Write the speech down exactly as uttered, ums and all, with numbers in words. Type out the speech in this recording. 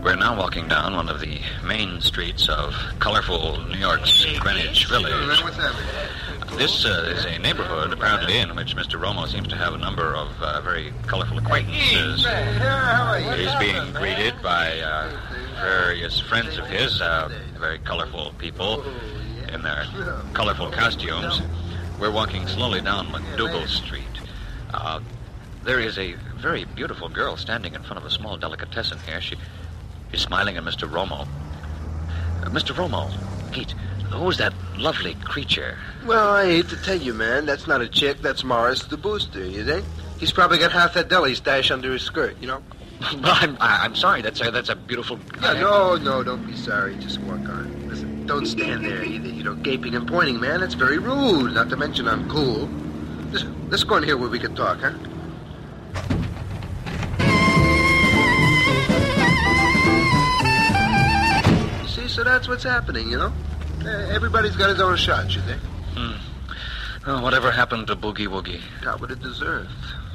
We're now walking down one of the main streets of colorful New York's Greenwich Village. What's happening? This uh, is a neighborhood, apparently, in which Mister Romo seems to have a number of uh, very colorful acquaintances. He's being greeted by uh, various friends of his, uh, very colorful people in their colorful costumes. We're walking slowly down McDougal Street. Uh, there is a very beautiful girl standing in front of a small delicatessen here. She, she's smiling at Mister Romo. Uh, Mister Romo, Pete, who's that lovely creature? Well, I hate to tell you, man, that's not a chick, that's Morris the Booster, you think? He's probably got half that deli stash under his skirt, you know? Well, I'm, I'm sorry, that's a, that's a beautiful... Yeah, no, no, don't be sorry, just walk on. Listen, don't stand there either, you know, gaping and pointing, man, that's very rude, not to mention uncool. Listen, let's go in here where we can talk, huh? See, so that's what's happening, you know? Everybody's got his own shot, you think? Hmm. Oh, whatever happened to Boogie Woogie? Got what it deserved.